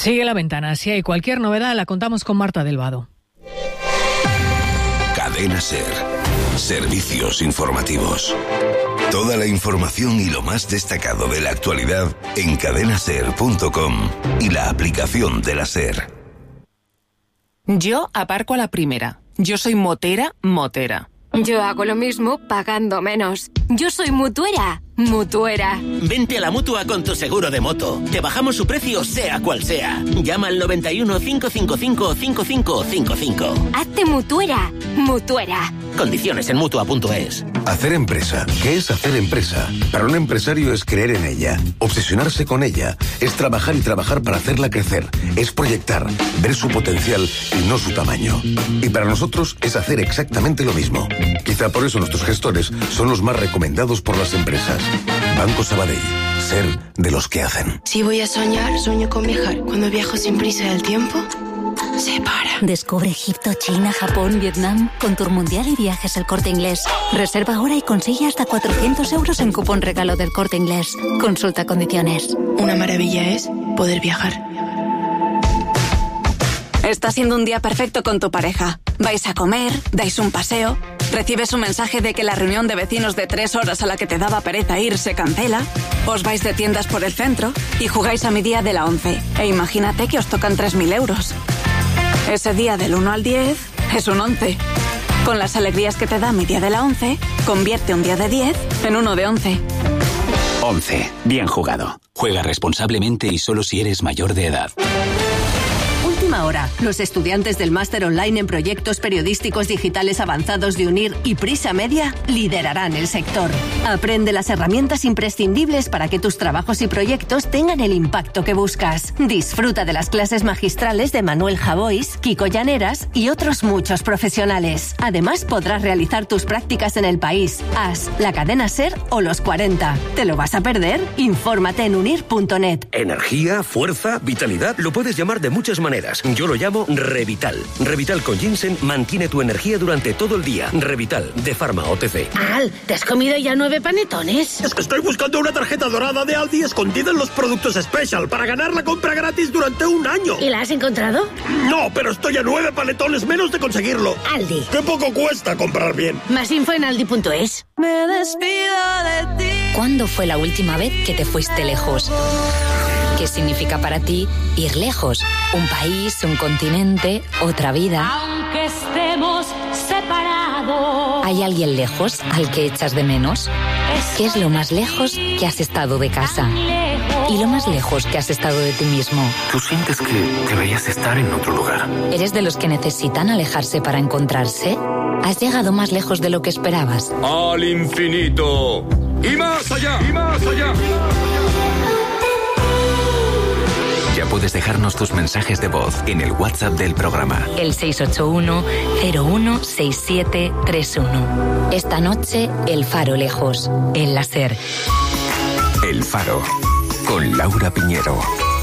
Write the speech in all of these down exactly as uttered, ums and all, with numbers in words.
Sigue La Ventana. Si hay cualquier novedad, la contamos con Marta del Vado. Cadena SER. Servicios informativos. Toda la información y lo más destacado de la actualidad en cadena ser punto com y la aplicación de la SER. Yo aparco a la primera. Yo soy motera, motera. Yo hago lo mismo pagando menos. Yo soy mutuera, mutuera. Vente a la Mutua con tu seguro de moto. Te bajamos su precio sea cual sea. Llama al noventa y uno, cinco cinco cinco, cinco cinco cinco cinco. Hazte mutuera, mutuera. Condiciones en mutua punto es. Hacer empresa. ¿Qué es hacer empresa? Para un empresario es creer en ella, obsesionarse con ella, es trabajar y trabajar para hacerla crecer, es proyectar, ver su potencial y no su tamaño. Y para nosotros es hacer exactamente lo mismo. Quizá por eso nuestros gestores son los más recomendados por las empresas. Banco Sabadell. Ser de los que hacen. Si voy a soñar, sueño con viajar. Cuando viajo sin prisa del tiempo, se para. Descubre Egipto, China, Japón, Vietnam con Tour Mundial y Viajes El Corte Inglés. Reserva ahora y consigue hasta cuatrocientos euros en cupón regalo del Corte Inglés. Consulta condiciones. Una maravilla es poder viajar. Está siendo un día perfecto con tu pareja. Vais a comer, dais un paseo, recibes un mensaje de que la reunión de vecinos de tres horas a la que te daba pereza ir se cancela, os vais de tiendas por el centro y jugáis a mi día de la once. E imagínate que os tocan tres mil euros. Ese día del uno al diez es un once. Con las alegrías que te da mi día de la once, convierte un día de diez en uno de once. once. Bien jugado. Juega responsablemente y solo si eres mayor de edad. Última hora. Los estudiantes del máster online en proyectos periodísticos digitales avanzados de UNIR y Prisa Media liderarán el sector. Aprende las herramientas imprescindibles para que tus trabajos y proyectos tengan el impacto que buscas. Disfruta de las clases magistrales de Manuel Javois, Kiko Llaneras y otros muchos profesionales. Además, podrás realizar tus prácticas en el país, A S, la cadena SER o los cuarenta. ¿Te lo vas a perder? Infórmate en unir punto net. Energía, fuerza, vitalidad, lo puedes llamar de muchas maneras. Yo lo llamo Revital. Revital con ginseng mantiene tu energía durante todo el día. Revital, de Pharma O T C. Al, ¿te has comido ya nueve panetones? Es que estoy buscando una tarjeta dorada de Aldi escondida en los productos Special para ganar la compra gratis durante un año. ¿Y la has encontrado? No, pero estoy a nueve panetones menos de conseguirlo. Aldi. ¡Qué poco cuesta comprar bien! Más info en aldi punto es. Me despido de ti. ¿Cuándo fue la última vez que te fuiste lejos? ¿Qué significa para ti ir lejos? Un país, un continente, otra vida. Aunque estemos separados. ¿Hay alguien lejos al que echas de menos? ¿Qué es lo más lejos que has estado de casa? ¿Y lo más lejos que has estado de ti mismo? ¿Tú sientes que deberías estar en otro lugar? ¿Eres de los que necesitan alejarse para encontrarse? ¿Has llegado más lejos de lo que esperabas? ¡Al infinito! ¡Y más allá! ¡Y más allá! Ya puedes dejarnos tus mensajes de voz en el WhatsApp del programa. El seis ocho uno, cero uno seis siete tres uno. Esta noche, El Faro lejos, en la SER. El Faro, con Laura Piñero.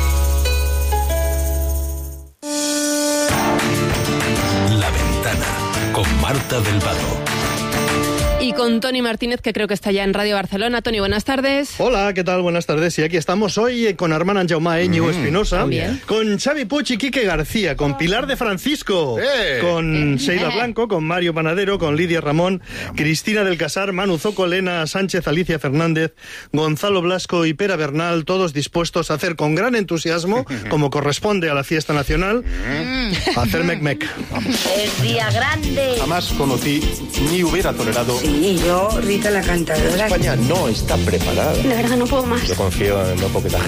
La Ventana, con Marta del Vado. Y con Toni Martínez, que creo que está ya en Radio Barcelona. Toni, buenas tardes. Hola, ¿qué tal? Buenas tardes. Y aquí estamos hoy con Armand Jaume Íñigo mm, Espinosa, con Xavi Puig y Quique García, con Pilar de Francisco, eh. con Sheila Blanco, con Mario Panadero, con Lidia Ramón, Cristina del Casar, Manu Zoco, Elena Sánchez, Alicia Fernández, Gonzalo Blasco y Pera Bernal, todos dispuestos a hacer con gran entusiasmo, como corresponde a la fiesta nacional, a hacer mec-mec. Es día grande. Jamás conocí ni hubiera tolerado... Sí, yo, Rita la cantadora. España no está preparada. De verdad no puedo más. Yo confío en no poquita gente.